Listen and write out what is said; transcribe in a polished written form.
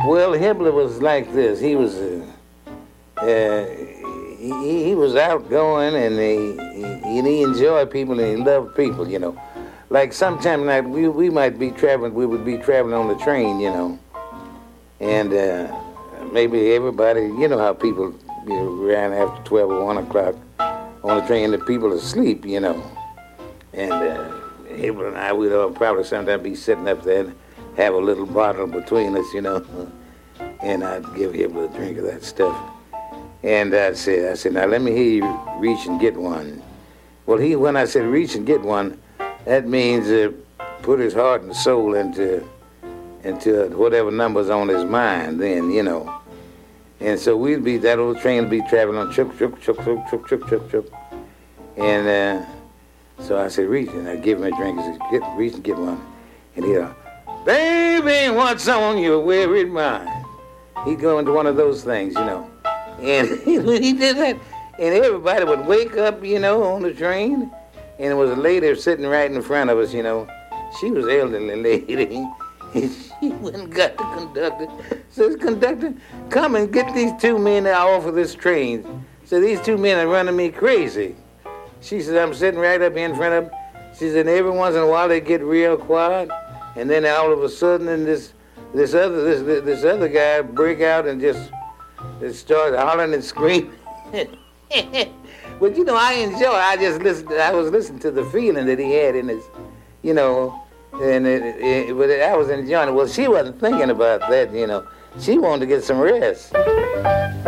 Well, Hibbler was like this. He was outgoing, and he enjoyed people, and he loved people, you know. Like sometime like we might be traveling, we would be traveling on the train, you know, and maybe everybody, you know how people ran after 12 or 1 o'clock on the train, the people asleep, you know, and Hibbler and I would all probably sometimes be sitting up there and have a little bottle between us, you know, and I'd give Hibbler a drink of that stuff. And I said, now let me hear you reach and get one. Well, when I said reach and get one, that means put his heart and soul into whatever number's on his mind then, you know. And so that old train would be traveling on chuk, chuk, chuk, chuk, chuk, chuk, chuk, chuk. And so I said, reach, and I give him a drink. I said, reach and get one. And he'd baby, what's on your weary mind? He'd go into one of those things, you know. And when he did that, and everybody would wake up, you know, on the train, and there was a lady sitting right in front of us, you know. She was an elderly lady, and she went and got the conductor. Says, conductor, come and get these 2 men off of this train. So these 2 men are running me crazy. She says, I'm sitting right up here in front of them. She said, every once in a while they get real quiet, and then all of a sudden, and this other guy break out and just started hollering and screaming. But you know, I was listening to the feeling that he had in his, you know, and I was enjoying it. Well, she wasn't thinking about that, you know. She wanted to get some rest.